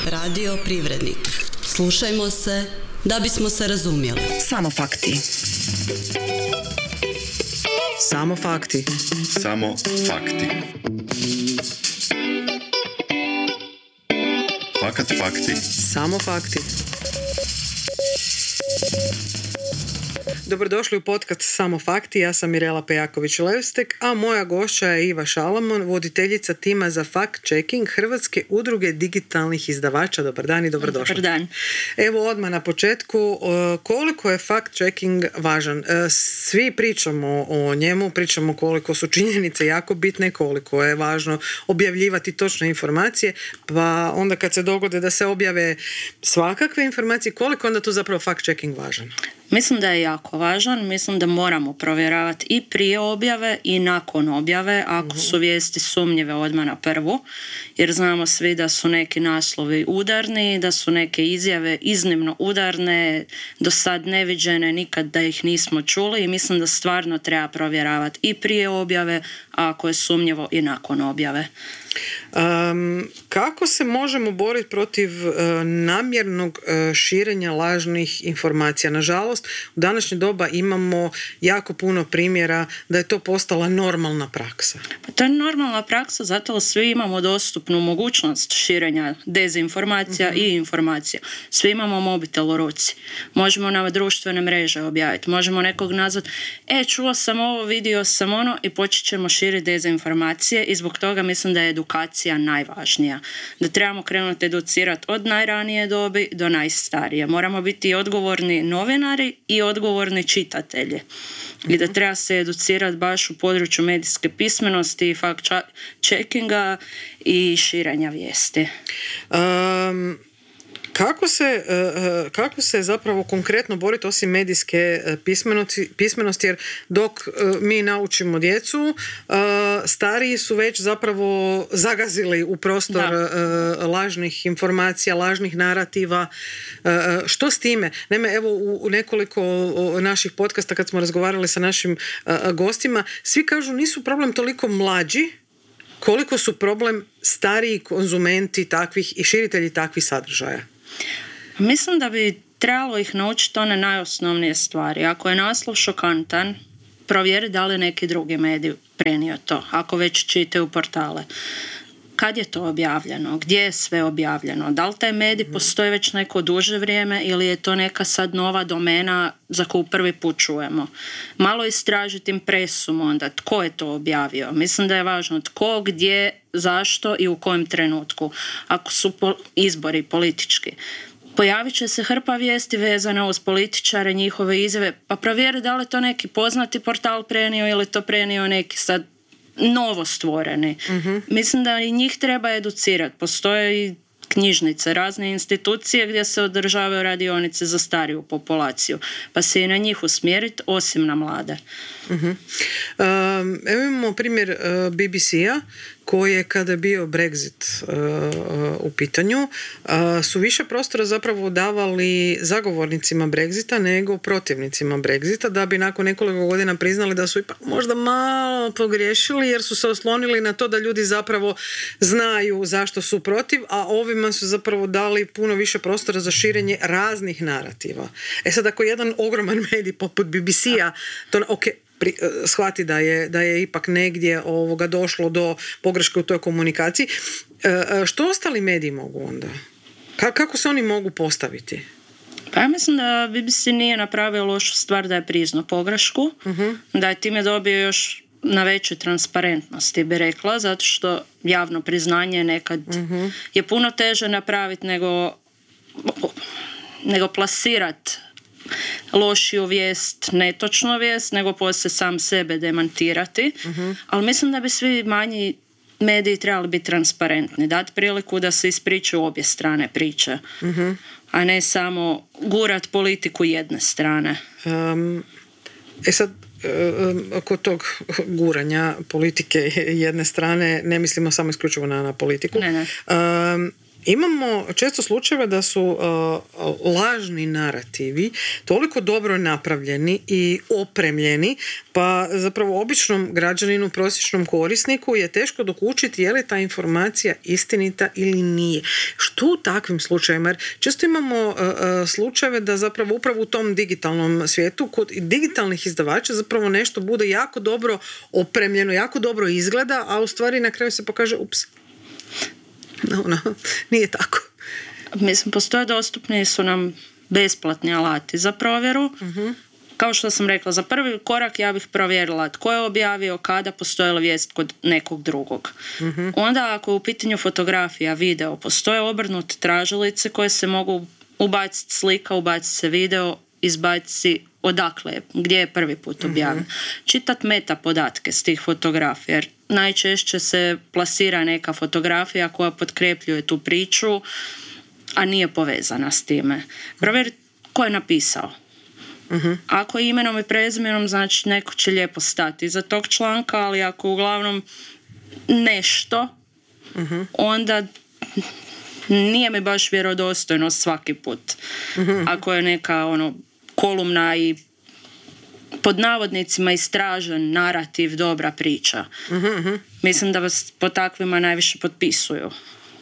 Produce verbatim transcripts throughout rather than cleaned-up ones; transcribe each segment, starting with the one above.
Radio Privrednik. Slušajmo se da bismo se razumjeli. Samo fakti. Samo fakti. Samo fakti. Fakat fakti. Samo fakti. Dobrodošli u podcast Samo fakti, ja sam Mirela Pejaković-Levstek, a moja gošća je Iva Šalamon, voditeljica tima za fact-checking Hrvatske udruge digitalnih izdavača. Dobar dan i dobrodošli. Dobar dan. Evo odmah na početku, koliko je fact-checking važan? Svi pričamo o njemu, pričamo koliko su činjenice jako bitne, koliko je važno objavljivati točne informacije, pa onda kad se dogode da se objave svakakve informacije, koliko onda tu zapravo fact-checking važan? Mislim da je jako važan, mislim da moramo provjeravati i prije objave i nakon objave, ako su vijesti sumnjive odmah na prvu, jer znamo svi da su neki naslovi udarni, da su neke izjave iznimno udarne, do sad neviđene, nikad da ih nismo čuli i mislim da stvarno treba provjeravati i prije objave, a ako je sumnjivo i nakon objave. Um, kako se možemo boriti protiv uh, namjernog uh, širenja lažnih informacija? Nažalost, u današnje doba imamo jako puno primjera da je to postala normalna praksa. Pa to je normalna praksa, zato svi imamo dostupnu mogućnost širenja dezinformacija uh-huh. i informacija. Svi imamo mobitel u ruci. Možemo na društvene mreže objaviti. Možemo nekog nazvati, e, čuo sam ovo, vidio sam ono i počet ćemo širiti dezinformacije i zbog toga mislim da je edukacija najvažnija. Da trebamo krenuti educirati od najranije dobi do najstarije. Moramo biti odgovorni novinari i odgovorni čitatelji. I da treba se educirati baš u području medijske pismenosti, fact-checkinga i širenja vijesti. Um... Kako se, kako se zapravo konkretno boriti osim medijske pismenosti, pismenosti, jer dok mi naučimo djecu, stariji su već zapravo zagazili u prostor da. lažnih informacija, lažnih narativa. Što s time? Naime, evo u nekoliko naših podcasta kad smo razgovarali sa našim gostima, svi kažu nisu problem toliko mlađi, koliko su problem stariji konzumenti takvih i širitelji takvih sadržaja. Mislim da bi trebalo ih naučiti one najosnovnije stvari. Ako je naslov šokantan, provjeri da li neki drugi medij prenio to, ako već čitaju portale. Kad je to objavljeno? Gdje je sve objavljeno? Da li taj medij postoji već neko duže vrijeme ili je to neka sad nova domena za koju prvi put čujemo? Malo istražiti impresum onda, tko je to objavio. Mislim da je važno tko, gdje, zašto i u kojem trenutku. Ako su po- izbori politički, pojavit će se hrpa vijesti vezane uz političare, njihove izjave, pa provjeri da li to neki poznati portal prenio ili to prenio neki sad novo stvoreni. Uh-huh. Mislim da i njih treba educirati. Postoje i knjižnice, razne institucije gdje se održavaju radionice za stariju populaciju. Pa se i na njih usmjeriti, osim na mlade. Uh-huh. Um, evo imamo primjer uh, B B C-a koji je kada je bio Brexit uh, u pitanju uh, su više prostora zapravo davali zagovornicima Brexita nego protivnicima Brexita, da bi nakon nekoliko godina priznali da su ipak možda malo pogriješili jer su se oslonili na to da ljudi zapravo znaju zašto su protiv, a ovima su zapravo dali puno više prostora za širenje raznih narativa. E sad ako jedan ogroman medij poput B B C-a to ok, Pri, shvati da je, da je ipak negdje ovoga došlo do pogreške u toj komunikaciji. E, što ostali mediji mogu onda? Ka, kako se oni mogu postaviti? Pa ja mislim da B B C nije napravio lošu stvar da je priznao pogrešku, uh-huh. da je time dobio još na većoj transparentnosti, bi rekla, zato što javno priznanje nekad uh-huh. je puno teže napraviti nego, nego plasirati lošiju vijest, netočnu vijest, nego poslije sam sebe demantirati. Uh-huh. Ali mislim da bi svi manji mediji trebali biti transparentni, dati priliku da se ispričaju obje strane priče, uh-huh. a ne samo gurat politiku jedne strane. Um, e sad, kod tog guranja politike jedne strane ne mislimo samo isključivo na, na politiku. Ne, ne. Um, imamo često slučajeve da su uh, lažni narativi toliko dobro napravljeni i opremljeni, pa zapravo običnom građaninu, prosječnom korisniku je teško dokučiti je li ta informacija istinita ili nije. Što u takvim slučajevima? Jer često imamo uh, slučajeve da zapravo upravo u tom digitalnom svijetu kod digitalnih izdavača zapravo nešto bude jako dobro opremljeno, jako dobro izgleda, a u stvari na kraju se pokaže ups. No, no, nije tako. Mislim, postoje dostupni su nam besplatni alati za provjeru. Uh-huh. Kao što sam rekla, za prvi korak ja bih provjerila tko je objavio, kada, postoji li vijest kod nekog drugog. Uh-huh. Onda ako je u pitanju fotografija, video, postoje obrnute tražilice koje se mogu ubaciti slika, ubaciti se video, izbaciti odakle je, gdje je prvi put objavljen. Uh-huh. Čitat meta podatke s tih fotografija, jer najčešće se plasira neka fotografija koja potkrepljuje tu priču, a nije povezana s time. Provjeriti ko je napisao. Uh-huh. Ako je imenom i prezimenom, znači neko će lijepo stati iza tog članka, ali ako uglavnom nešto, uh-huh. onda nije mi baš vjerodostojno svaki put. Uh-huh. Ako je neka ono kolumna i pod navodnicima istražen narativ, dobra priča. Uh-huh. Mislim da vas po takvima najviše potpisuju.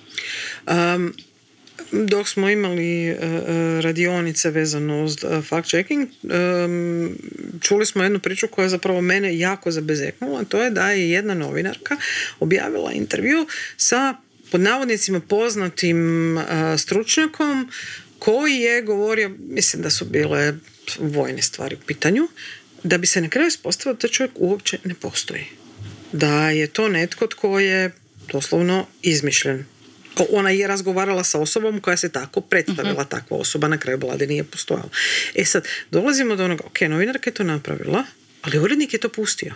Um, dok smo imali uh, radionice vezano uz uh, fact-checking, um, čuli smo jednu priču koja je zapravo mene jako zabezeknula. To je da je jedna novinarka objavila intervju sa pod navodnicima poznatim uh, stručnjakom koji je govorio, mislim da su bile vojne stvari u pitanju, da bi se na kraju ispostavilo da čovjek uopće ne postoji. Da je to netko tko je doslovno izmišljen. Ona je razgovarala sa osobom koja se tako predstavila, uh-huh. takva osoba na kraju vlade nije postojala. E sad, dolazimo do onoga, ok, novinarka je to napravila, ali urednik je to pustio.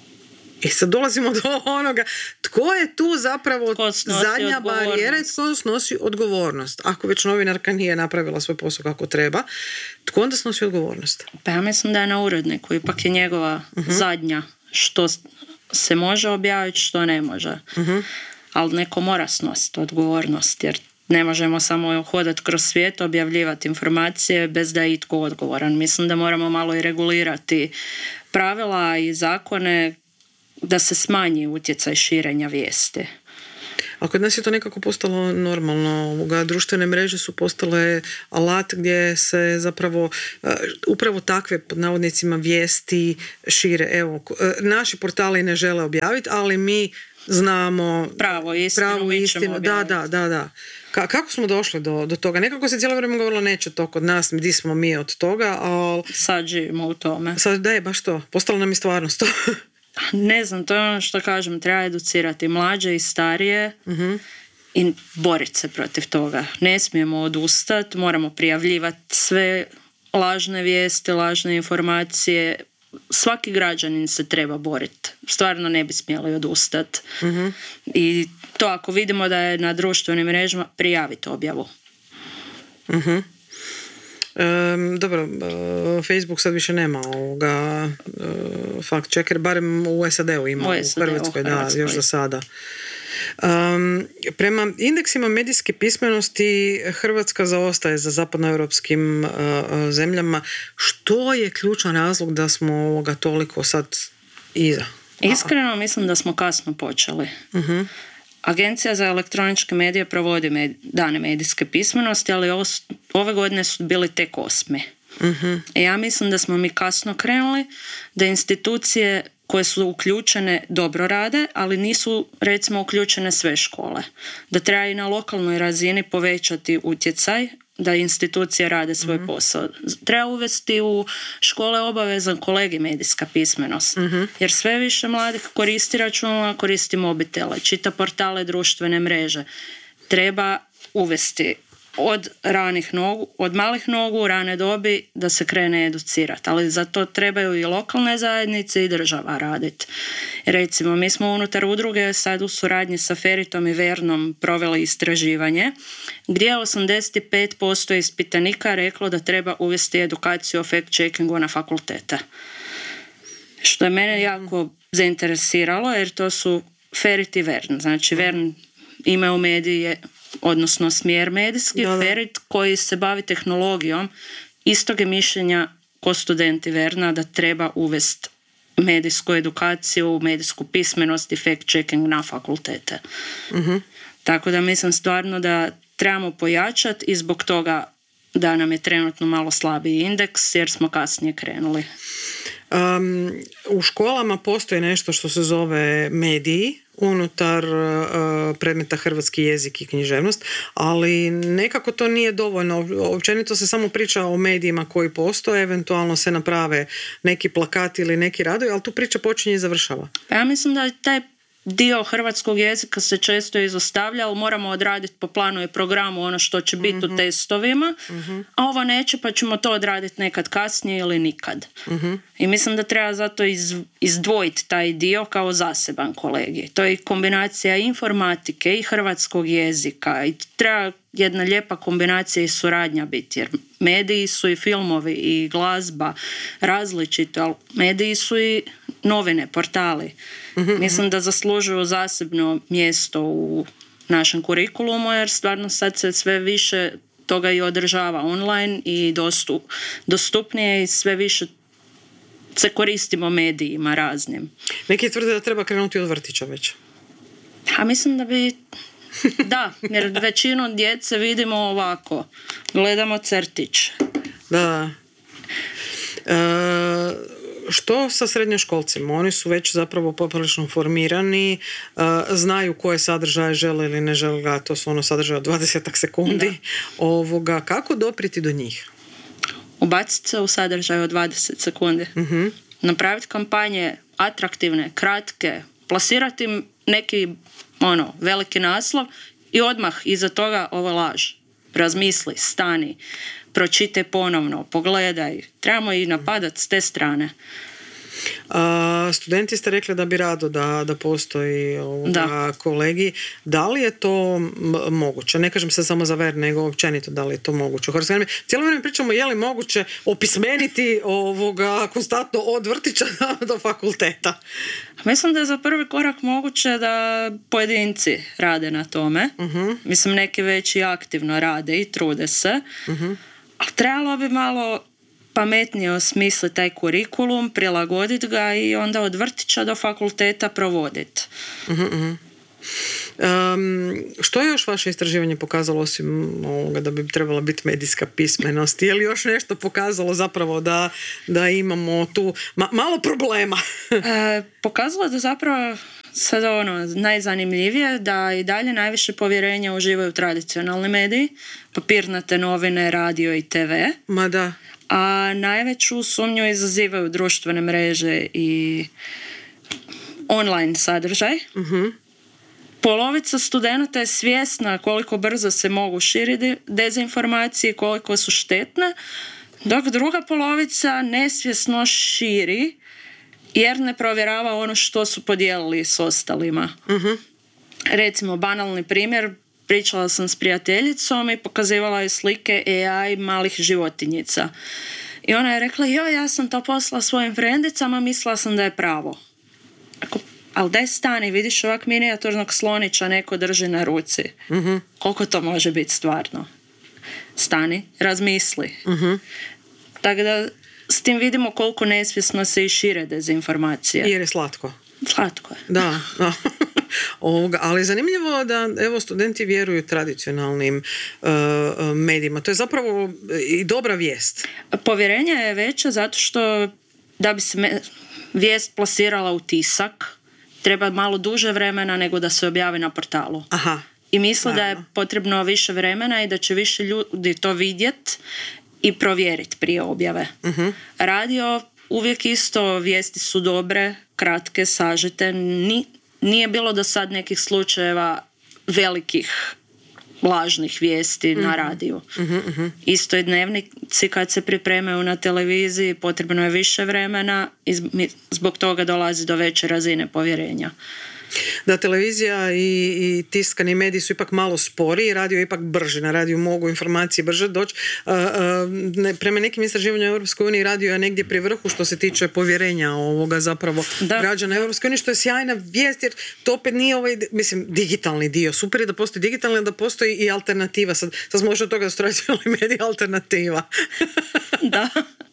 I sad dolazimo do onoga, tko je tu zapravo zadnja barijera i tko snosi odgovornost. Ako već novinarka nije napravila svoj posao kako treba, tko onda snosi odgovornost? Pa ja mislim da je na uredniku, ipak je njegova uh-huh. zadnja što se može objaviti, što ne može. Uh-huh. Ali neko mora snositi odgovornost, jer ne možemo samo hodati kroz svijet, objavljivati informacije bez da je itko odgovoran. Mislim da moramo malo i regulirati pravila i zakone da se smanji utjecaj širenja vijesti. A kod nas je to nekako postalo normalno. Ovoga, društvene mreže su postale alat gdje se zapravo uh, upravo takve pod navodnicima vijesti šire. Evo, uh, naši portali ne žele objaviti, ali mi znamo pravo istinu. Pravu istinu. Da, da, da, da. Ka- kako smo došli do, do toga? Nekako se cijelo vrijeme govorilo neće to kod nas, gdje smo mi od toga, ali sad živimo u tome. Sad da je baš to. Postalo nam je stvarnost to. Ne znam, to je ono što kažem, treba educirati mlađe i starije uh-huh. i boriti se protiv toga. Ne smijemo odustati, moramo prijavljivati sve lažne vijesti, lažne informacije. Svaki građanin se treba boriti. Stvarno ne bi smjeli odustati. Uh-huh. I to ako vidimo da je na društvenim mrežama, prijaviti objavu. Mhm. Um, dobro, uh, Facebook sad više nema ovoga uh, fact checker, barem u S A D-u ima, u, u Hrvatskoj, da, Hrvatskoj. još za sada. Um, prema indeksima medijske pismenosti Hrvatska zaostaje za zapadnoeuropskim uh, zemljama. Što je ključan razlog da smo ovoga toliko sad iza? Iskreno mislim da smo kasno počeli. Uh-huh. Agencija za elektroničke medije provodi med, dane medijske pismenosti, ali ovo, ove godine su bili tek osmi. Uh-huh. I ja mislim da smo mi kasno krenuli, da institucije koje su uključene dobro rade, ali nisu recimo uključene sve škole. Da treba i na lokalnoj razini povećati utjecaj da institucije rade svoj uh-huh. posao. Treba uvesti u škole obavezan kolegij medijska pismenost. Uh-huh. Jer sve više mladih koristi računala, koristi mobitele, čita portale, društvene mreže. Treba uvesti od ranih nogu, od malih nogu u rane dobi da se krene educirati. Ali za to trebaju i lokalne zajednice i država raditi. Recimo, mi smo unutar udruge sad u suradnji sa Feritom i Vernom proveli istraživanje gdje je osamdeset pet posto ispitanika reklo da treba uvesti edukaciju o fact-checkingu na fakultete. Što je mene jako zainteresiralo jer to su Ferit i Vern. Znači, Vern ima u medije odnosno smjer medijski, da, da. Ferit koji se bavi tehnologijom, istog je mišljenja ko studenti Verna da treba uvesti medijsku edukaciju, medijsku pismenost i fact-checking na fakultete. Uh-huh. Tako da mislim stvarno da trebamo pojačati i zbog toga da nam je trenutno malo slabiji indeks jer smo kasnije krenuli. Um, u školama postoji nešto što se zove mediji unutar uh, predmeta hrvatski jezik i književnost, ali nekako to nije dovoljno. Općenito se samo priča o medijima koji postoje, eventualno se naprave neki plakati ili neki radovi, ali tu priča počinje i završava. Pa ja mislim da taj dio hrvatskog jezika se često izostavlja, ali moramo odraditi po planu i programu ono što će biti uh-huh. u testovima, uh-huh. a ovo neće pa ćemo to odraditi nekad kasnije ili nikad. Uh-huh. I mislim da treba zato iz, izdvojiti taj dio kao zaseban kolegij. To je kombinacija informatike i hrvatskog jezika i treba jedna lijepa kombinacija i suradnja biti, jer mediji su i filmovi i glazba različito, ali mediji su i novine, portali. Mm-hmm. Mislim da zaslužuju zasebno mjesto u našem kurikulumu, jer stvarno sad se sve više toga i održava online i dostup, dostupnije i sve više se koristimo medijima raznim. Neki tvrde da treba krenuti od vrtića već. A mislim da bi da, jer većinu djece vidimo ovako. Gledamo crtić. Da. E, što sa srednjoškolcima? Oni su već zapravo poprilično formirani, e, znaju koje sadržaje žele ili ne žele, to su ono sadržaje od dvadesetak sekundi. Da. Ovoga, kako dopriti do njih? Ubaciti se u sadržaj od dvadeset sekundi. Uh-huh. Napraviti kampanje atraktivne, kratke, plasirati im neki ono, veliki naslov i odmah iza toga ovo laž. Razmisli, stani, pročitaj ponovno, pogledaj. Trebamo i napadati s te strane. A, studenti ste rekli da bi rado da, da postoji ovoga kolegij. Da li je to m- moguće? Ne kažem se samo za Ver, nego općenito da li je to moguće. Cijelo vrijeme pričamo je li moguće opismeniti ovoga konstantno od vrtića do fakulteta. Mislim da je za prvi korak moguće da pojedinci rade na tome. Uh-huh. Mislim, neki već i aktivno rade i trude se. Uh-huh. Ali trebalo bi malo pametnije osmisliti taj kurikulum, prilagoditi ga i onda od vrtića do fakulteta provoditi. Uh-huh. Um, što je još vaše istraživanje pokazalo osim ovoga da bi trebala biti medijska pismenost? Je li još nešto pokazalo zapravo da, da imamo tu ma, malo problema? e, pokazalo da zapravo sad ono, najzanimljivije da i dalje najviše povjerenja uživaju tradicionalni mediji, papirnate novine, radio i te ve. Ma da. A najveću sumnju izazivaju društvene mreže i online sadržaj. Uh-huh. Polovica studenata je svjesna koliko brzo se mogu širiti dezinformacije, koliko su štetne, dok druga polovica nesvjesno širi jer ne provjerava ono što su podijelili s ostalima. Uh-huh. Recimo, banalni primjer, pričala sam s prijateljicom i pokazivala je slike A I malih životinjica. I ona je rekla, joj, ja sam to poslala svojim frendicama, mislila sam da je pravo. Ako, ali daj stani, vidiš ovak minijaturnog slonića neko drži na ruci. Uh-huh. Koliko to može biti stvarno? Stani, razmisli. Uh-huh. Tako da s tim vidimo koliko nesvjesno se i šire dezinformacije. Jer je slatko. Slatko je. Da, da. Ovoga, ali zanimljivo da evo studenti vjeruju tradicionalnim uh, medijima. To je zapravo i dobra vijest. Povjerenje je veće zato što da bi se me, vijest plasirala u tisak treba malo duže vremena nego da se objavi na portalu. Aha. I misle da je potrebno više vremena i da će više ljudi to vidjeti i provjeriti prije objave. Uh-huh. Radio uvijek isto, vijesti su dobre, kratke, sažete. Ni, nije bilo do sad nekih slučajeva velikih lažnih vijesti uh-huh. na radiju. Uh-huh, uh-huh. Isto i dnevnici kad se pripremaju na televiziji potrebno je više vremena i zbog toga dolazi do veće razine povjerenja. Da, televizija i, i tiskani mediji su ipak malo spori, radio je ipak brži, na radiju mogu informacije brže doći. Uh, uh, ne, prema nekim istraživanjima u Europskoj uniji radio je negdje pri vrhu što se tiče povjerenja ovoga zapravo da. građana Europske unije, što je sjajna vijest, jer to opet nije ovaj, mislim, digitalni dio. Super je da postoji digitalni, ali da postoji i alternativa. Sad, sad smo došli od toga da su tradicionalni mediji alternativa. Da.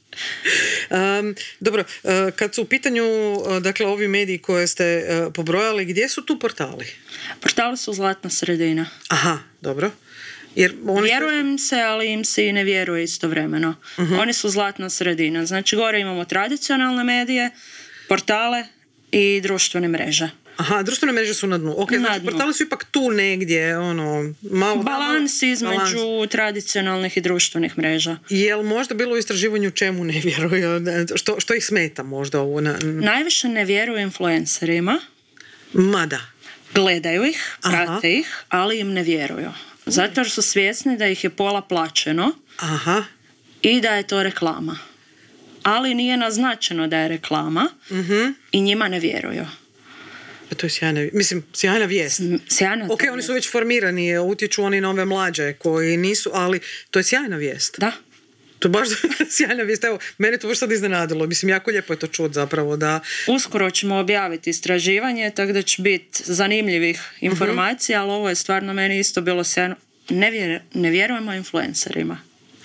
Um, dobro, uh, kad su u pitanju uh, dakle ovi mediji koje ste uh, pobrojali, gdje su tu portali? Portali su zlatna sredina. Aha, dobro. Jer oni Vjerujem se, ali im se i ne vjeruje istovremeno. Uh-huh. Oni su zlatna sredina. Znači, gore imamo tradicionalne medije, portale i društvene mreže. Aha, društvene mreže su na dnu. Ok, na znači dnu. portali su ipak tu negdje, ono, malo... Balans između balans. tradicionalnih i društvenih mreža. Je li možda bilo u istraživanju čemu ne vjeruju? Što, što ih smeta možda ovo? Na... Najviše ne vjeruju influencerima. Mada. Gledaju ih, prate Aha. ih, ali im ne vjeruju. Zato jer su svjesni da ih je pola plaćeno Aha. i da je to reklama. Ali nije naznačeno da je reklama uh-huh. i njima ne vjeruju. To je sjajna, mislim, sjajna vijest. Sjajna ok, oni su već formirani, utječu oni na ove mlađe koji nisu, ali to je sjajna vijest. Da. To je baš sjajna vijest. Evo, mene to baš sad iznenadilo. Mislim, jako lijepo je to čuti zapravo da... Uskoro ćemo objaviti istraživanje, tako da će biti zanimljivih informacija, uh-huh. ali ovo je stvarno meni isto bilo sjajno. Ne, vjer, ne vjerujemo influencerima.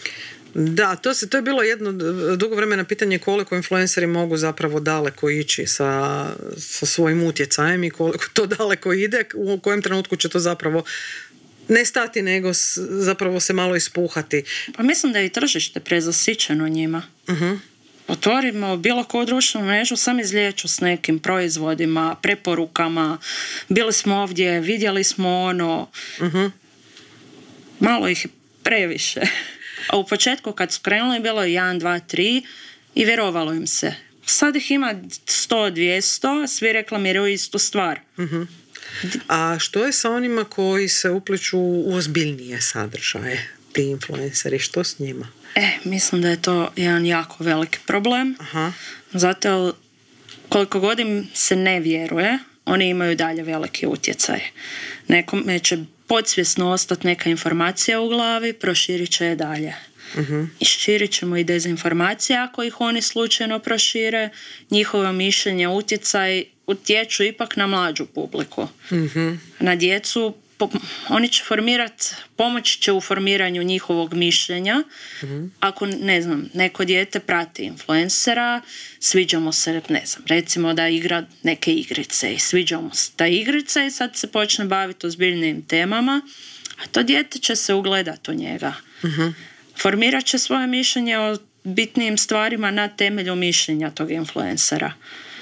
Da, to, se, to je bilo jedno dugo vremena pitanje koliko influenceri mogu zapravo daleko ići sa, sa svojim utjecajem i koliko to daleko ide, u kojem trenutku će to zapravo ne stati, nego s, zapravo se malo ispuhati. Pa mislim da je i tržište prezasićeno njima. Uh-huh. Otvorimo bilo koju društvenu mrežu, sam izliječu s nekim proizvodima, preporukama, bili smo ovdje, vidjeli smo ono, uh-huh. malo ih je previše. A u početku kad su krenuli bilo je jedan, dva, tri i vjerovalo im se. Sad ih ima sto, dvjesto, svi reklamiraju istu stvar. Uh-huh. A što je sa onima koji se upliču u ozbiljnije sadržaje, ti influenceri, što s njima? E, mislim da je to jedan jako veliki problem. Aha. Zato koliko god im se ne vjeruje, oni imaju dalje veliki utjecaj. Nekome će podsvjesno ostati neka informacija u glavi, proširit će je dalje. Uh-huh. I širit ćemo i dezinformacije ako ih oni slučajno prošire. Njihovo mišljenje, utjecaj utječu ipak na mlađu publiku. Uh-huh. Na djecu po, oni će formirati, pomoći će u formiranju njihovog mišljenja. Uh-huh. Ako, ne znam, neko dijete prati influencera, sviđa mu se, ne znam, recimo da igra neke igrice i sviđa mu se ta igrica i sad se počne baviti ozbiljnim temama, a to dijete će se ugledati u njega. Uh-huh. Formirat će svoje mišljenje o bitnijim stvarima na temelju mišljenja tog influencera.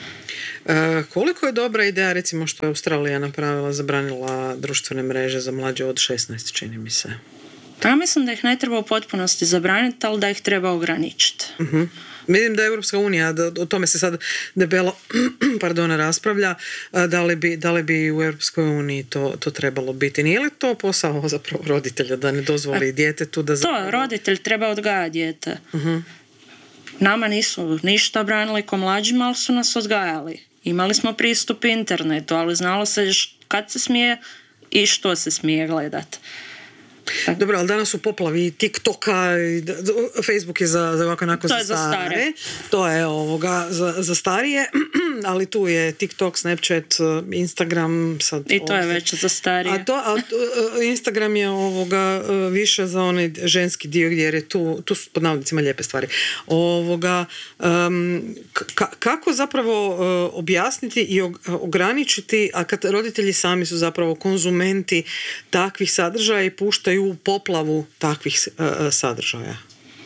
E, koliko je dobra ideja, recimo, što je Australija napravila, zabranila društvene mreže za mlađe od šesnaest, čini mi se? Pa ja mislim da ih ne treba u potpunosti zabraniti, ali da ih treba ograničiti. Uh-huh. Vidim da je Europska unija, da o tome se sad debelo pardon, raspravlja, da li bi, da li bi u Europskoj uniji to, to trebalo biti. Nije li to posao zapravo roditelja da ne dozvoli djetetu da... Zapravo... To, roditelj treba odgajati dijete. Uh-huh. Nama nisu ništa branili ko mlađima, ali su nas odgajali. Imali smo pristup internetu, ali znalo se kad se smije i što se smije gledati. Dobro, ali danas su poplavi TikToka, Facebook je za, za ovako onako to za stare. stare. To je ovoga za, za starije, ali tu je TikTok, Snapchat, Instagram. Sad I to ovdje. Je već za starije. A to, a Instagram je ovoga više za onaj ženski dio gdje je tu, tu su pod navodnicima lijepe stvari. Ovoga, um, k- kako zapravo uh, objasniti i ograničiti, a kad roditelji sami su zapravo konzumenti takvih sadržaja i puštaju u poplavu takvih uh, sadržaja?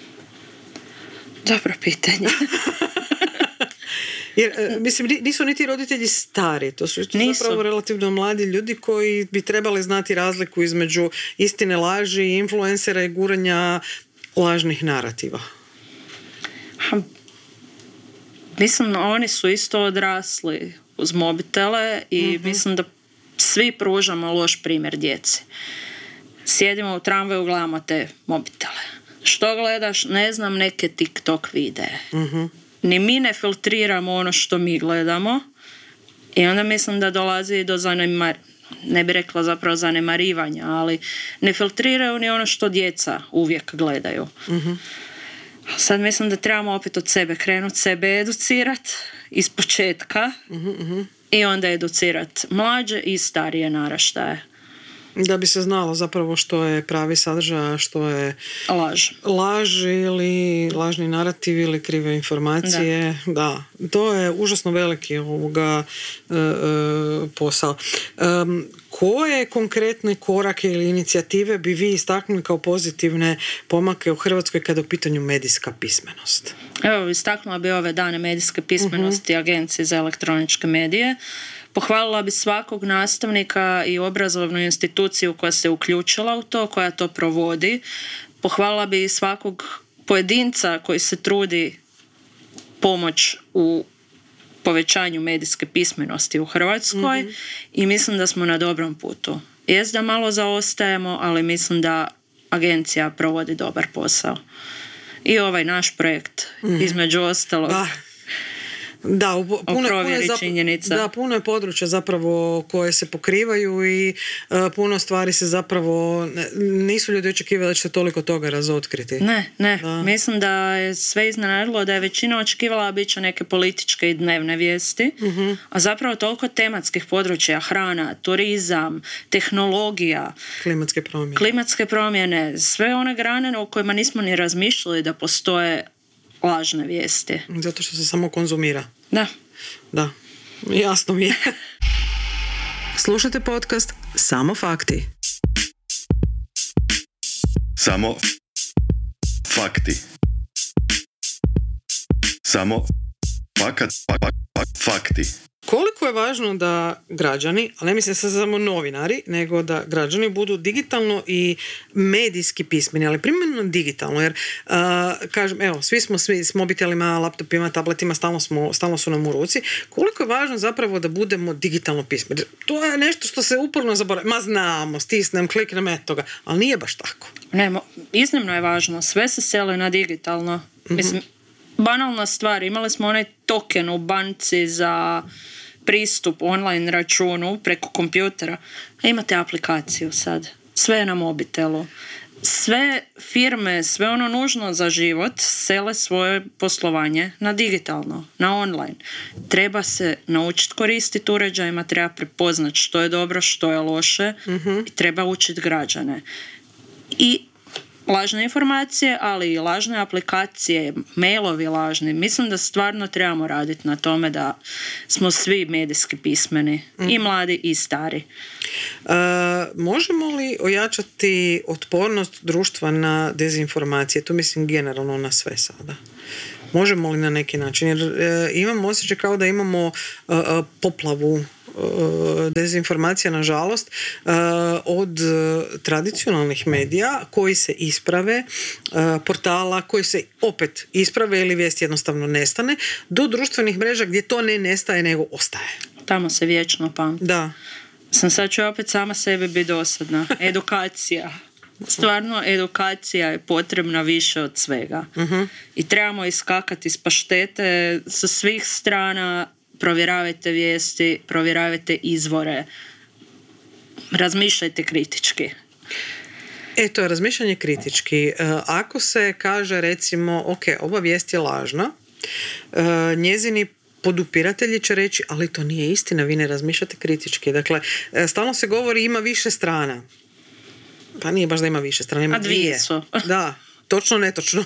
Dobro pitanje. Jer, uh, mislim, nisu niti roditelji stari, to su nisu. Zapravo relativno mladi ljudi koji bi trebali znati razliku između istine, laži, influencera i guranja lažnih narativa. Ha, mislim, oni su isto odrasli uz mobitele i uh-huh. mislim da svi pružamo loš primjer djeci. Sjedimo u tramvaju, gledamo te mobitele. Što gledaš? Ne znam, neke TikTok videe. Uh-huh. Ni mi ne filtriramo ono što mi gledamo, I onda mislim da dolazi do zanemar, ne bi rekla zapravo zanemarivanja, ali ne filtriraju ni ono što djeca uvijek gledaju. Uh-huh. Sad mislim da trebamo opet od sebe krenuti, sebe educirati iz početka uh-huh, uh-huh. i onda educirati mlađe i starije naraštaje. Da bi se znalo zapravo što je pravi sadržaj, što je laž. Laž ili lažni narativ ili krive informacije. Da, da. To je užasno veliki ovoga e, e, posao. E, koje konkretne korake ili inicijative bi vi istaknuli kao pozitivne pomake u Hrvatskoj kada je u pitanju medijska pismenost? Evo, istaknula bi ove dane medijske pismenosti uh-huh. Agencije za elektroničke medije. Pohvalila bi svakog nastavnika i obrazovnu instituciju koja se uključila u to, koja to provodi. Pohvalila bi svakog pojedinca koji se trudi pomoć u povećanju medijske pismenosti u Hrvatskoj mm-hmm. i mislim da smo na dobrom putu. Jest da malo zaostajemo, ali mislim da agencija provodi dobar posao. I ovaj naš projekt, mm-hmm. između ostalog... Da. Da, u, puno, puno, je zapra- da, puno je područja zapravo koje se pokrivaju i uh, puno stvari se zapravo nisu ljudi očekivali da će toliko toga razotkriti. Ne, ne. Da. Mislim da je sve iznenadilo da je većina očekivala bit će neke političke i dnevne vijesti, uh-huh. a zapravo toliko tematskih područja, hrana, turizam, tehnologija, klimatske promjene. klimatske promjene, sve one grane o kojima nismo ni razmišljali da postoje lažne vijesti. Zato što se samo konzumira. Da. Da, jasno mi je. Slušajte podcast Samo fakti. Samo fakti. Samo fakat, fak, fak, fakti. Koliko je važno da građani, ali ne mislim se samo novinari, nego da građani budu digitalno i medijski pismeni, ali primarno digitalno, jer uh, kažem, evo, svi smo svi s mobitelima, laptopima, tabletima, stalno, smo, stalno su nam u ruci. Koliko je važno zapravo da budemo digitalno pismeni? To je nešto što se uporno zaboravlja. Ma znamo, stisnem, kliknem, eto toga, ali nije baš tako. Ne, iznimno je važno. Sve se seli na digitalno. Mm-hmm. Mislim, banalna stvar, imali smo onaj token u banci za pristup online računu preko kompjutera, a imate aplikaciju sad. Sve je na mobitelu. Sve firme, sve ono nužno za život sele svoje poslovanje na digitalno, na online. Treba se naučiti koristiti uređajima, treba prepoznati što je dobro, što je loše mm-hmm. i treba učiti građane. I lažne informacije, ali i lažne aplikacije, mailovi lažni. Mislim da stvarno trebamo raditi na tome da smo svi medijski pismeni, mm. i mladi i stari. E, možemo li ojačati otpornost društva na dezinformacije? To mislim generalno na sve sada. Možemo li na neki način? Jer e, imamo osjećaj kao da imamo e, poplavu dezinformacija, nažalost, od tradicionalnih medija koji se isprave, portala koji se opet isprave ili vijest jednostavno nestane, do društvenih mreža gdje to ne nestaje nego ostaje. Tamo se vječno pamti. Da. Sam sad ću opet sama sebi biti dosadna. Edukacija. Stvarno, edukacija je potrebna više od svega. Uh-huh. I trebamo iskakati iz paštete sa svih strana. Provjeravajte vijesti, provjeravajte izvore, razmišljajte kritički. E, to je razmišljanje kritički. Ako se kaže, recimo, ok, ova vijest je lažna, njezini podupiratelji će reći, ali to nije istina, vi ne razmišljate kritički. Dakle, stalno se govori ima više strana. Pa nije baš da ima više strana, ima A dvije. dvije su. Da, točno, netočno.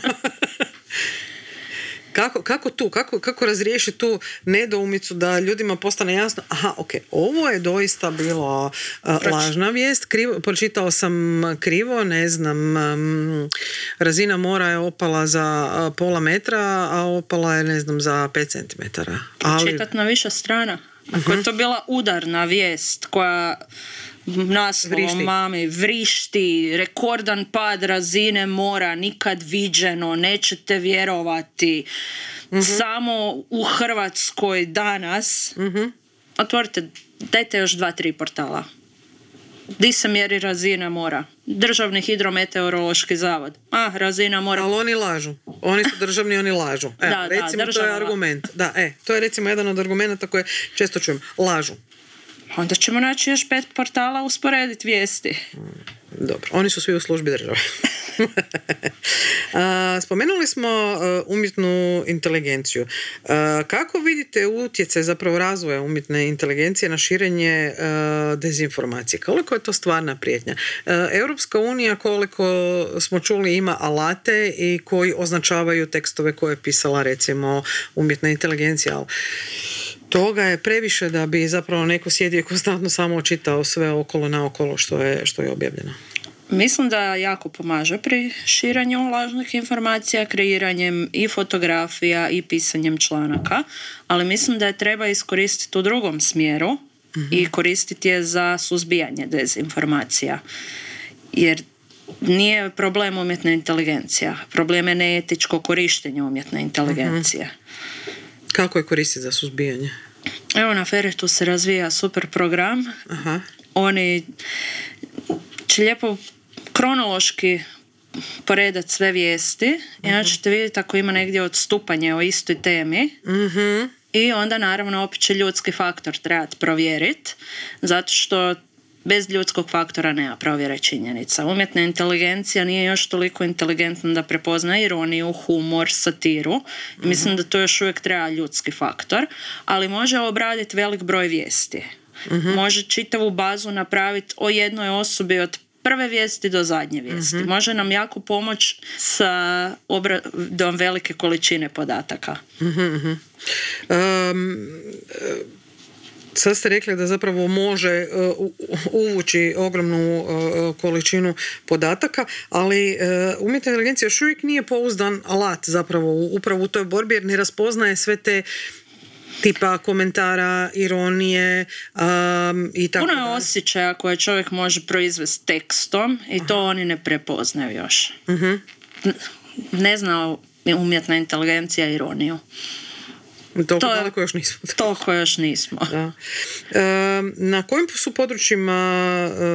Kako, kako tu, kako, kako razriješiti tu nedoumicu da ljudima postane jasno, aha, ok, ovo je doista bilo uh, lažna vijest, krivo, pročitao sam krivo, ne znam, um, razina mora je opala za uh, pola metra, a opala je, ne znam, za pet centimetara. Pročitat na više strana. Ako uh-huh. je to bila udarna vijest koja naslovom mami vrišti, rekordan pad razine mora, nikad viđeno, nećete vjerovati, mm-hmm. samo u Hrvatskoj danas, mm-hmm. otvorite, dajte još dva, tri portala. di se mjeri razina mora? Državni hidrometeorološki zavod. A, razina mora. Ali oni lažu. Oni su državni, oni lažu. E, Da, da, recimo, to država. je argument. Da, e, to je recimo jedan od argumenta koje često čujem. Lažu. Onda ćemo naći još pet portala usporediti vijesti. Dobro, oni su svi u službi države. A, spomenuli smo a, umjetnu inteligenciju. A, kako vidite utjecaj zapravo razvoja umjetne inteligencije na širenje a, dezinformacije? Koliko je to stvarna prijetnja? A, Europska unija, koliko smo čuli, ima alate i koji označavaju tekstove koje je pisala recimo umjetna inteligencija, ali toga je previše da bi zapravo neko sjedio i konstantno samo čitao sve okolo naokolo što je, što je objavljeno. Mislim da jako pomaže pri širanju lažnih informacija, kreiranjem i fotografija i pisanjem članaka, ali mislim da je treba iskoristiti u drugom smjeru mm-hmm. i koristiti je za suzbijanje dezinformacija. Jer nije problem umjetna inteligencija, problem je neetičko korištenje umjetne inteligencije. Mm-hmm. Kako je koristiti za suzbijanje? Evo, na Feretu se razvija super program. Aha. Oni će lijepo kronološki poredati sve vijesti uh-huh. i onda ćete vidjeti ako ima negdje odstupanje o istoj temi uh-huh. i onda naravno opet će ljudski faktor trebati provjeriti, zato što bez ljudskog faktora nema provjere činjenica. Umjetna inteligencija nije još toliko inteligentna da prepozna ironiju, humor, satiru. Uh-huh. Mislim da to još uvijek treba ljudski faktor, ali može obraditi velik broj vijesti. Uh-huh. Može čitavu bazu napraviti o jednoj osobi od prve vijesti do zadnje vijesti. Uh-huh. Može nam jako pomoći sa obradom velike količine podataka. Uh-huh. Um, sad ste rekli da zapravo može uh, uvući ogromnu uh, količinu podataka, ali uh, umjetna inteligencija još uvijek nije pouzdan alat zapravo upravo u toj borbi, jer ne raspoznaje sve te tipa komentara, ironije um, i tako puno je dalje. Osjećaja koje čovjek može proizvesti tekstom i Aha. to oni ne prepoznaju još. Uh-huh. Ne zna umjetna inteligencija ironiju. Toliko to, daleko još nismo. Toliko još nismo. Da. E, na kojim su područjima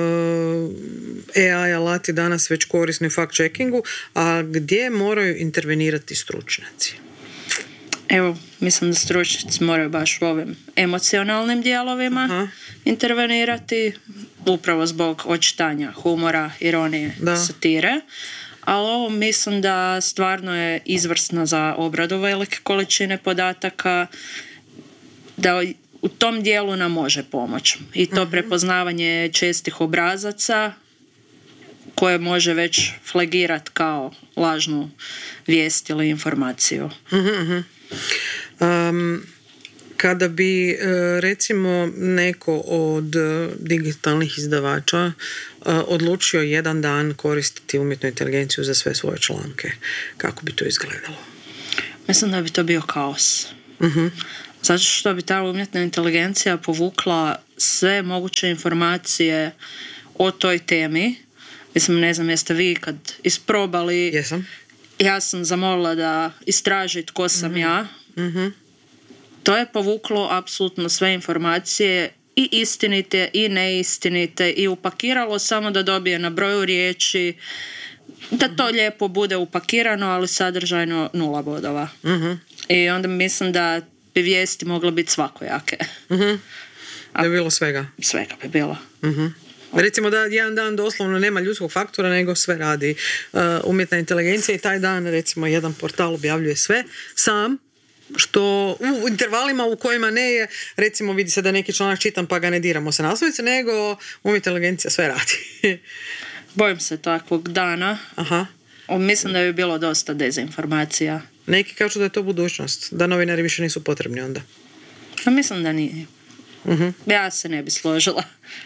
e, A I alati danas već korisni u fact-checkingu, a gdje moraju intervenirati stručnjaci? Evo, mislim da stručnjaci moraju baš u ovim emocionalnim dijelovima Aha. intervenirati, upravo zbog očitanja humora, ironije, da. satire. Ali ovo mislim da stvarno je izvrsno za obradu velike količine podataka, da u tom dijelu nam može pomoći. I to uh-huh. prepoznavanje čestih obrazaca koje može već flagirati kao lažnu vijest ili informaciju. Uh-huh. Um, kada bi recimo neko od digitalnih izdavača odlučio jedan dan koristiti umjetnu inteligenciju za sve svoje članke, kako bi to izgledalo? Mislim da bi to bio kaos. Uh-huh. Zato što bi ta umjetna inteligencija povukla sve moguće informacije o toj temi. Mislim, ne znam, jeste vi kad isprobali... Jesam. Ja sam zamolila da istraži tko sam uh-huh. ja. Uh-huh. To je povuklo apsolutno sve informacije, i istinite i neistinite, i upakiralo samo da dobije na broju riječi, da to uh-huh. lijepo bude upakirano, ali sadržajno nula bodova. Uh-huh. I onda mislim da bi vijesti mogle biti svakojake. Uh-huh. Da bi bilo svega. Svega bi bilo. Uh-huh. Recimo da jedan dan doslovno nema ljudskog faktora, nego sve radi uh, umjetna inteligencija, i taj dan recimo jedan portal objavljuje sve sam, što u intervalima u kojima ne je, recimo vidi se da neki članak čitam pa ga ne diramo sa naslovice, nego umjetna inteligencija sve radi. Bojim se takvog dana. Aha. Mislim da bi bilo dosta dezinformacija. Neki kažu da je to budućnost, da novinari više nisu potrebni onda. A mislim da nije. Uh-huh. Ja se ne bi složila.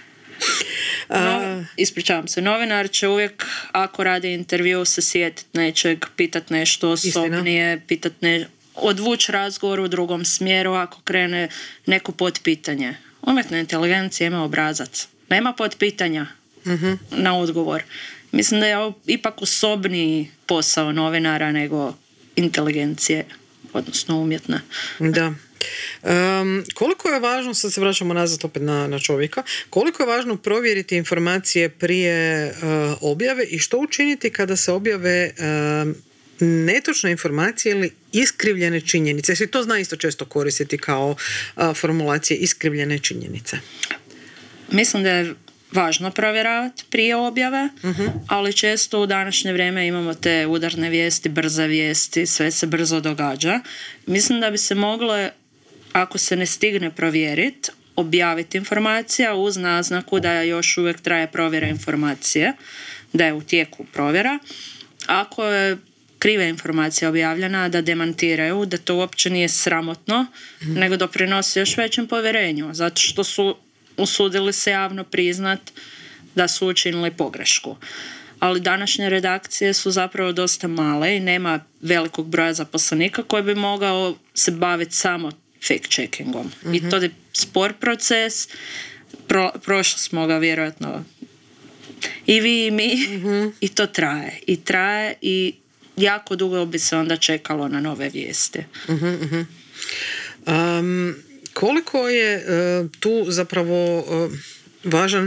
No, ispričavam se, novinar će uvijek, ako radi intervju, se sjetiti nečeg, pitat nešto osobnije, pitat ne, odvući razgovor u drugom smjeru ako krene neko potpitanje. Umjetna inteligencija ima obrazac. Nema potpitanja uh-huh. na odgovor. Mislim da je ovo ipak osobniji posao novinara nego inteligencije, odnosno umjetna. Da. Um, koliko je važno, sad se vraćamo nazad opet na, na čovjeka, koliko je važno provjeriti informacije prije uh, objave i što učiniti kada se objave uh, netočne informacije ili iskrivljene činjenice? Svi to zna isto često koristiti kao uh, formulacije iskrivljene činjenice. Mislim da je važno provjeravati prije objave, uh-huh. ali često u današnje vrijeme imamo te udarne vijesti, brze vijesti, sve se brzo događa. Mislim da bi se mogle, ako se ne stigne provjeriti, objaviti informacija uz naznaku da još uvijek traje provjera informacije, da je u tijeku provjera. Ako je kriva informacija objavljena, da demantiraju, da to uopće nije sramotno, mm. nego doprinosi još većem povjerenju, zato što su usudili se javno priznat da su učinili pogrešku. Ali današnje redakcije su zapravo dosta male i nema velikog broja zaposlenika koji bi mogao se baviti samo fact-checkingom. Mm-hmm. I to je spor proces, Pro, prošli smo ga vjerojatno i vi i mi, mm-hmm. i to traje. I traje i jako dugo bi se onda čekalo na nove vijesti. Mm-hmm. Um, koliko je uh, tu zapravo uh, važan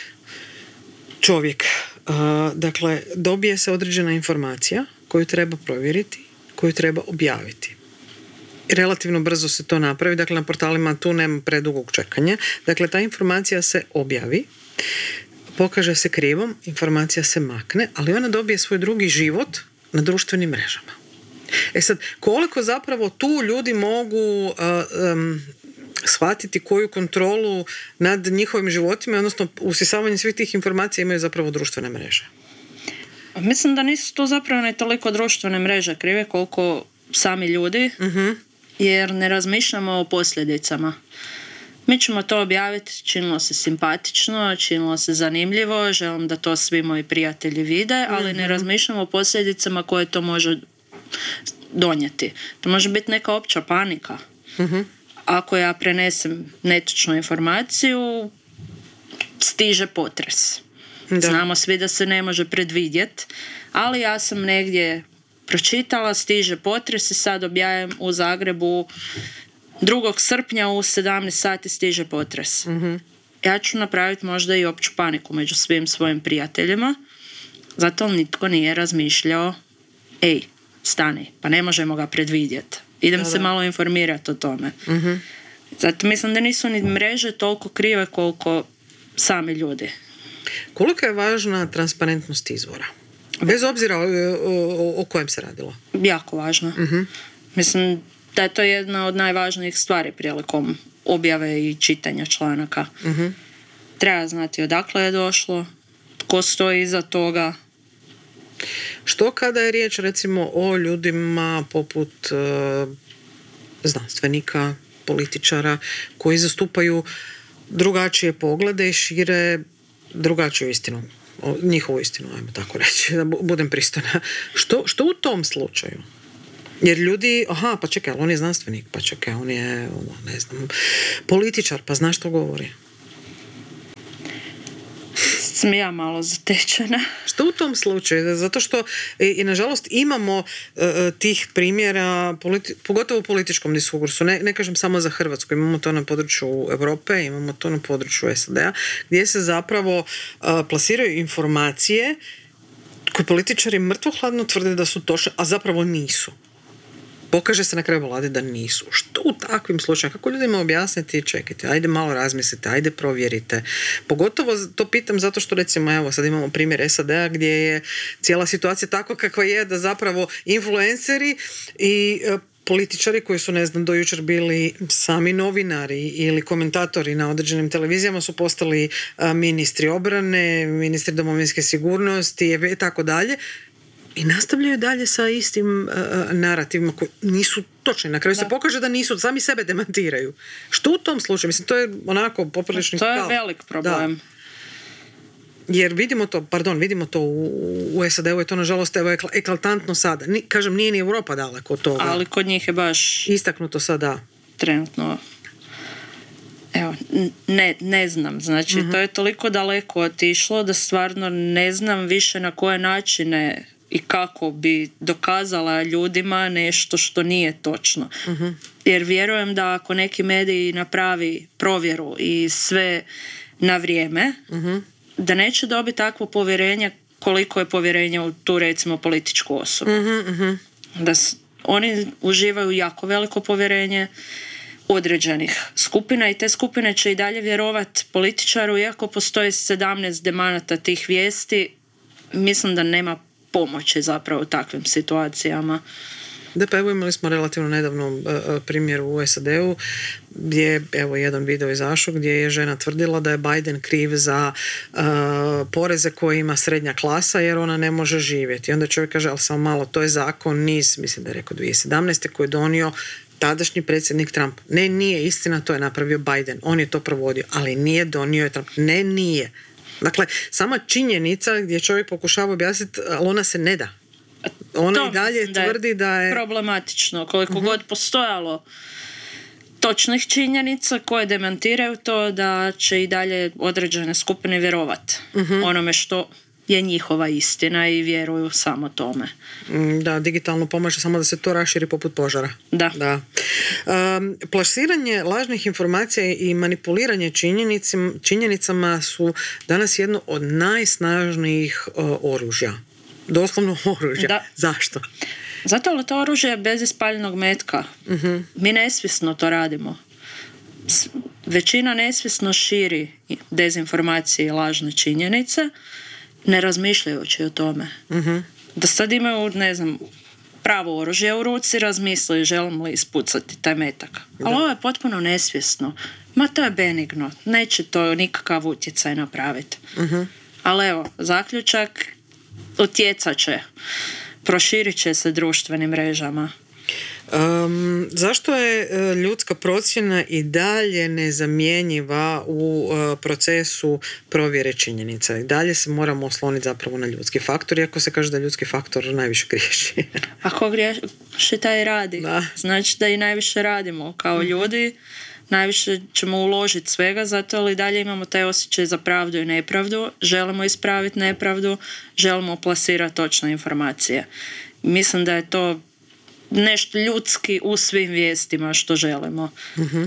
čovjek? Uh, dakle, dobije se određena informacija koju treba provjeriti, koju treba objaviti. Relativno brzo se to napravi, dakle na portalima tu nema predugog čekanja. Dakle, ta informacija se objavi, pokaže se krivom, informacija se makne, ali ona dobije svoj drugi život na društvenim mrežama. E sad, koliko zapravo tu ljudi mogu uh, um, shvatiti koju kontrolu nad njihovim životima, odnosno usisavanje svih tih informacija imaju zapravo društvene mreže? Mislim da nisu tu zapravo ne toliko društvene mreže krive koliko sami ljudi, uh-huh. jer ne razmišljamo o posljedicama. Mi ćemo to objaviti, činilo se simpatično, činilo se zanimljivo, želim da to svi moji prijatelji vide, ali uh-huh. ne razmišljamo o posljedicama koje to može donijeti. To može biti neka opća panika. Uh-huh. Ako ja prenesem netočnu informaciju, stiže potres. Da. Znamo svi da se ne može predvidjeti, ali ja sam negdje pročitala, stiže potres i sad objavim u Zagrebu drugog srpnja u sedamnaest sati stiže potres. Mm-hmm. Ja ću napraviti možda i opću paniku među svim svojim prijateljima, zato nitko nije razmišljao, ej, stani, pa ne možemo ga predvidjeti. Idem da, se da. malo informirati o tome. Mm-hmm. Zato mislim da nisu ni mreže toliko krive koliko sami ljudi. Koliko je važna transparentnost izvora? Bez obzira o, o, o kojem se radilo. Jako važno. Uh-huh. Mislim da je to jedna od najvažnijih stvari prilikom objave i čitanja članaka. Uh-huh. Treba znati odakle je došlo, tko stoji iza toga. Što kada je riječ recimo o ljudima poput uh, znanstvenika, političara, koji zastupaju drugačije poglede i šire drugačiju istinu, njihovu istinu, ajmo tako reći, da budem pristojna. Što, što u tom slučaju? Jer ljudi, aha, pa čekaj, on je znanstvenik, pa čekaj, on je, ne znam, političar, pa znaš što govori? Sam ja malo zatečena. Što u tom slučaju? Zato što i, i nažalost imamo uh, tih primjera, politi- pogotovo u političkom diskursu, ne, ne kažem samo za Hrvatsku, imamo to na području Europe, imamo to na području S A D-a, gdje se zapravo uh, plasiraju informacije koje političari mrtvohladno tvrde da su točne, a zapravo nisu. Pokaže se na kraju vlade da nisu. Što u takvim slučajima? Kako ljudima objasniti? Čekajte, ajde malo razmislite, ajde provjerite. Pogotovo to pitam zato što recimo, evo sad imamo primjer S A D-a gdje je cijela situacija tako kakva je da zapravo influenceri i e, političari koji su, ne znam, do jučer bili sami novinari ili komentatori na određenim televizijama su postali a, ministri obrane, ministri domovinske sigurnosti i tako dalje. I nastavljaju dalje sa istim uh, narativima koji nisu točni. Na kraju da. se pokaže da nisu, sami sebe demantiraju. Što u tom slučaju? Mislim, to je onako poprilični To je kal. velik problem. Da. Jer vidimo to, pardon, vidimo to u, u S A D-u je to nažalost evo eklatantno sada. Ni, kažem, nije ni Europa daleko od toga. Ali kod njih je baš istaknuto sada. Trenutno. Evo, ne, ne znam. Znači, uh-huh. to je toliko daleko otišlo da stvarno ne znam više na koje načine i kako bi dokazala ljudima nešto što nije točno. Uh-huh. Jer vjerujem da ako neki medij napravi provjeru i sve na vrijeme, uh-huh. da neće dobiti takvo povjerenje koliko je povjerenje u tu, recimo, političku osobu. Uh-huh, uh-huh. Da s, oni uživaju jako veliko povjerenje određenih skupina i te skupine će i dalje vjerovati političaru, iako postoji sedamnaest demanata tih vijesti. Mislim da nema pomoći zapravo u takvim situacijama. Da, pa evo imali smo relativno nedavno uh, primjer u S A D-u gdje je, evo, jedan video izašao gdje je žena tvrdila da je Biden kriv za uh, poreze koje ima srednja klasa jer ona ne može živjeti. I onda čovjek kaže, ali samo malo, to je zakon niz, mislim da je rekao dvije tisuće sedamnaeste koji je donio tadašnji predsjednik Trump. Ne, nije istina, to je napravio Biden. On je to provodio, ali nije donio je Trump. Ne, nije. Dakle, sama činjenica gdje čovjek pokušava objasniti, ali ona se ne da. Ona to i dalje tvrdi da je, da je problematično. Koliko uh-huh. god postojalo točnih činjenica koje demantiraju to, da će i dalje određene skupine vjerovati uh-huh. onome što je njihova istina i vjeruju samo tome. Da, digitalno pomaže samo da se to raširi poput požara. Da. da. Um, plasiranje lažnih informacija i manipuliranje činjenicama, činjenicama su danas jedno od najsnažnijih uh, oružja. Doslovno oružja. Da. Zašto? Zato ali to oružje je bez ispaljenog metka. Uh-huh. Mi nesvjesno to radimo. Većina nesvjesno širi dezinformacije i lažne činjenice, ne razmišljajući o tome. Uh-huh. Da sad imaju, ne znam, pravo oružje u ruci, razmisli želim li ispucati taj metak. Da. Ali ovo je potpuno nesvjesno. Ma to je benigno. Neće to nikakav utjecaj napraviti. Uh-huh. Ali evo, zaključak, utjecat će. Proširit će se društvenim mrežama. Um, zašto je ljudska procjena i dalje nezamjenjiva u uh, procesu provjere činjenica? I dalje se moramo osloniti zapravo na ljudski faktor, iako se kaže da ljudski faktor najviše griješi. Ako griješi, taj radi. Da. Znači da i najviše radimo kao ljudi. Najviše ćemo uložiti svega, zato ali dalje imamo taj osjećaj za pravdu i nepravdu. Želimo ispraviti nepravdu, želimo plasirati točne informacije. Mislim da je to nešto ljudski u svim vijestima što želimo. Uh-huh.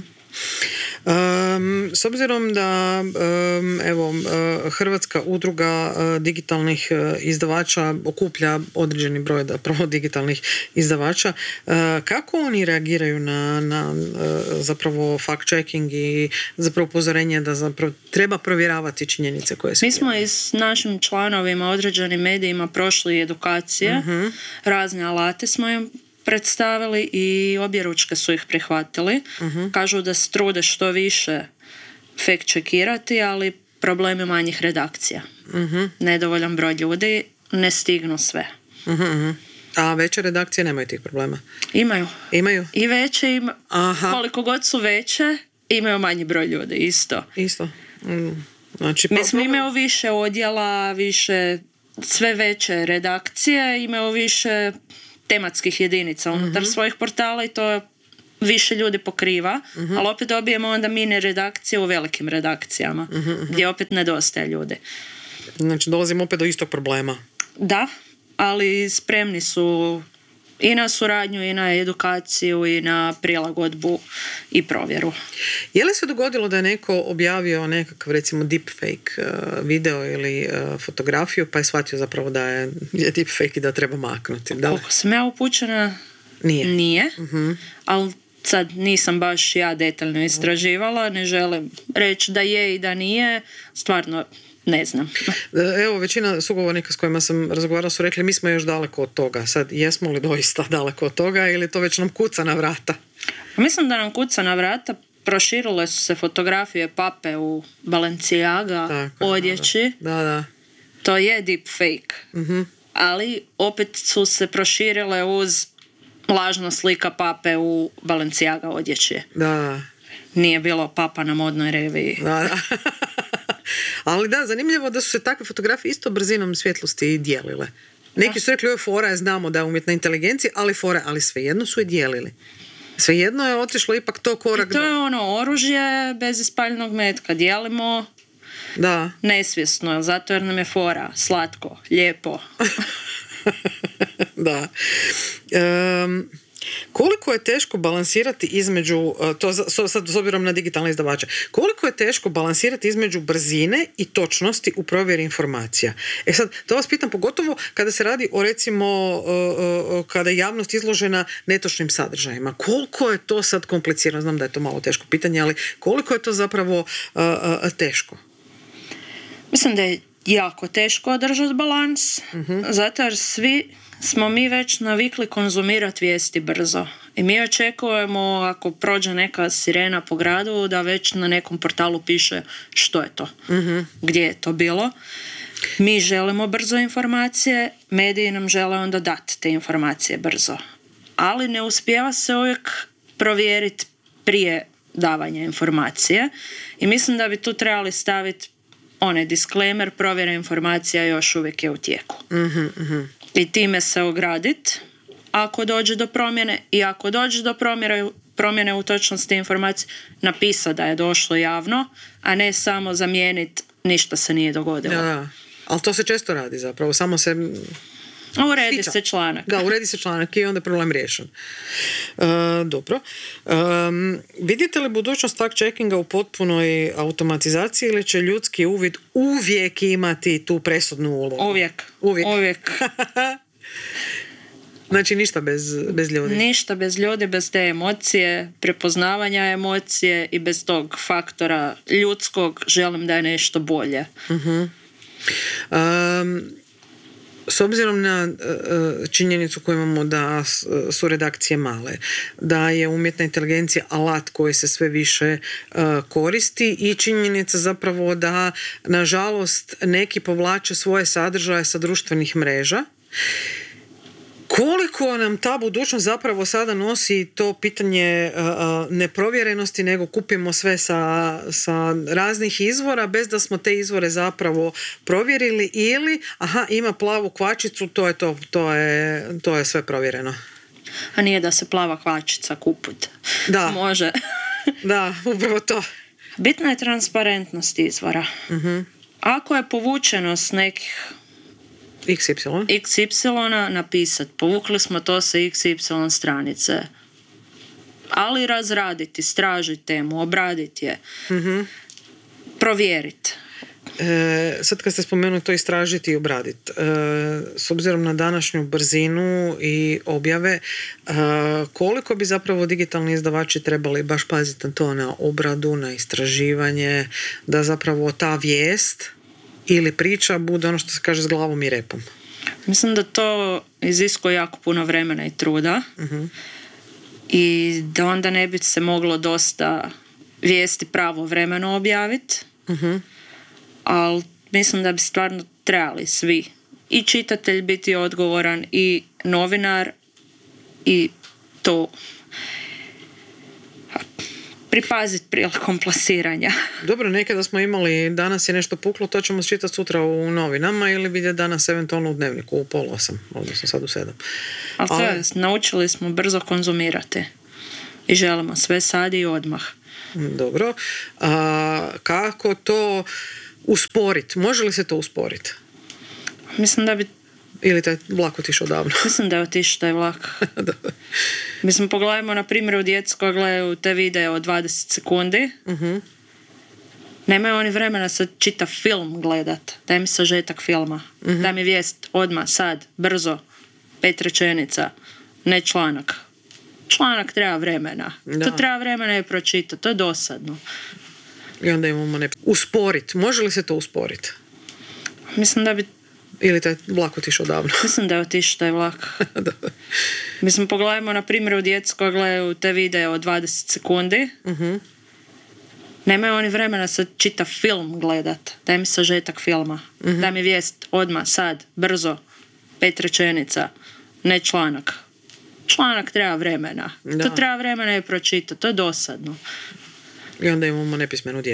Um, s obzirom da um, evo, uh, Hrvatska udruga uh, digitalnih uh, izdavača okuplja određeni broj zapravo digitalnih izdavača, uh, kako oni reagiraju na, na uh, zapravo fact checking i zapravo upozorenje da zapravo treba provjeravati činjenice koje se... Mi smo i s našim članovima određenim medijima prošli edukacije, uh-huh. razne alate smo im predstavili i objeručke su ih prihvatili. Uh-huh. Kažu da se trude što više fact checkirati, ali problemi manjih redakcija. Uh-huh. Nedovoljan broj ljudi, ne stignu sve. Uh-huh. A veće redakcije nemaju tih problema? Imaju. Imaju? I veće ima. Aha. Koliko god su veće, imaju manji broj ljudi. Isto. Isto. Mm. Znači, Mi smo imaju više odjela, više, sve veće redakcije, imaju više tematskih jedinica unutar uh-huh. svojih portala i to više ljudi pokriva, uh-huh. ali opet dobijemo onda mini redakcije u velikim redakcijama, uh-huh. gdje opet nedostaje ljudi. Znači dolazimo opet do istog problema. Da, ali spremni su i na suradnju, i na edukaciju, i na prilagodbu i provjeru. Je li se dogodilo da je neko objavio nekakav, recimo, deepfake uh, video ili uh, fotografiju, pa je shvatio zapravo da je, je deepfake i da treba maknuti? Da li? Koliko sam ja upućena, nije. nije uh-huh. Ali sad nisam baš ja detaljno istraživala, ne želim reći da je i da nije, stvarno ne znam. Evo, većina sugovornika s kojima sam razgovarala su rekli mi smo još daleko od toga. Sad, jesmo li doista daleko od toga ili to već nam kuca na vrata? Mislim da nam kuca na vrata. Proširile su se fotografije pape u Balenciaga tako, odjeći. Da, da. To je deepfake. Uh-huh. Ali opet su se proširile uz lažna slika pape u Balenciaga odjeći. Da. Nije bilo papa na modnoj reviji. Da, da. Ali da, zanimljivo da su se takve fotografije isto brzinom svjetlosti dijelile. Neki su rekli, ovo fora je, znamo da je umjetna inteligencija, ali fora, ali svejedno su je dijelili. Svejedno je otišlo ipak to korak. I to je ono oružje bez ispaljenog metka. Dijelimo da. Nesvjesno, zato jer nam je fora slatko, lijepo. Da. Um, koliko je teško balansirati između, to za- sad s obzirom na digitalne izdavače, koliko je teško balansirati između brzine i točnosti u provjeri informacija? E sad, to vas pitam pogotovo kada se radi o recimo, uh, uh, kada je javnost izložena netočnim sadržajima. Koliko je to sad komplicirano? Znam da je to malo teško pitanje, ali koliko je to zapravo uh, uh, teško? Mislim da je jako teško održati balans, zato jer svi smo mi već navikli konzumirati vijesti brzo. I mi očekujemo, ako prođe neka sirena po gradu, da već na nekom portalu piše što je to, gdje je to bilo. Mi želimo brzo informacije, mediji nam žele onda dati te informacije brzo. Ali ne uspijeva se uvijek provjeriti prije davanja informacije. I mislim da bi tu trebali staviti onaj disclaimer, provjera informacija još uvijek je u tijeku. Mhm, mhm. I time se ograditi ako dođe do promjene i ako dođe do promjene, promjene u točnosti informacije, napisati da je došlo javno, a ne samo zamijeniti ništa se nije dogodilo. Da, da. Ali to se često radi zapravo, samo se... Uredi Fića. se članak. Da, uredi se članak i onda je problem riješen. E, dobro. Um, vidite li budućnost fact-checkinga u potpunoj automatizaciji ili će ljudski uvid uvijek imati tu presudnu ulogu? Uvijek. Uvijek. Uvijek. Znači ništa bez, bez ljudi. Ništa bez ljudi, bez te emocije, prepoznavanja emocije i bez tog faktora ljudskog želim da je nešto bolje. Um, S obzirom na uh, činjenicu koju imamo da s- su redakcije male, da je umjetna inteligencija alat koji se sve više uh, koristi i činjenica zapravo da nažalost neki povlače svoje sadržaje sa društvenih mreža, koliko nam ta budućnost zapravo sada nosi to pitanje uh, uh, neprovjerenosti, nego kupimo sve sa, sa raznih izvora bez da smo te izvore zapravo provjerili, ili aha, ima plavu kvačicu, to je to, to je, to je sve provjereno. A nije da se plava kvačica kuput. Da. Može. Da, upravo to. Bitna je transparentnost izvora. Ako je povučeno s nekih iks ipsilon. iks ipsilona, napisati povukli smo to sa iks ipsilon stranice. Ali razraditi, istražiti temu, obraditi je. Provjeriti. E, sad kad ste spomenuli to istražiti i obraditi, e, s obzirom na današnju brzinu i objave, e, koliko bi zapravo digitalni izdavači trebali baš paziti na to, na obradu, na istraživanje, da zapravo ta vijest ili priča bude ono što se kaže s glavom i repom? Mislim da to iziskuje jako puno vremena i truda. I da onda ne bi se moglo dosta vijesti pravovremeno objaviti. Ali mislim da bi stvarno trebali svi, i čitatelj biti odgovoran, i novinar, i to pripaziti prilikom plasiranja. Dobro, nekada smo imali, danas je nešto puklo, to ćemo čitati sutra u novinama ili vidjeti danas eventualno u dnevniku u pol osam, odnosno sad u sedam. Ali to je, naučili smo brzo konzumirati. I želimo sve sad i odmah. Dobro. A, kako to usporiti? Može li se to usporiti? Mislim da bi Ili taj vlak otišao davno? Mislim da je otišao taj vlak. Mislim, pogledajmo na primjeru djecu koja gledaju te videe od dvadeset sekundi. Uh-huh. Nemaju oni vremena sad čitav film gledat. Daj mi sažetak filma. Uh-huh. Daj mi vijest odmah, sad, brzo. Pet rečenica. Ne članak. Članak treba vremena. Da. To treba vremena i pročitati. To je dosadno. I onda imamo ne... Usporiti. Može li se to usporiti? Mislim da bi Ili taj vlak otišao davno? Mislim da je otišao taj vlak. Mislim, pogledajmo na primjeru djecu koja gledaju te videe od dvadeset sekundi. Uh-huh. Nemaju oni vremena sad čitav film gledat. Daj mi sažetak filma. Uh-huh. Daj mi vijest odmah, sad, brzo. Pet rečenica. Ne članak. Članak treba vremena. Da. To treba vremena i pročitati. To je dosadno. I onda imamo nepismenu djecu.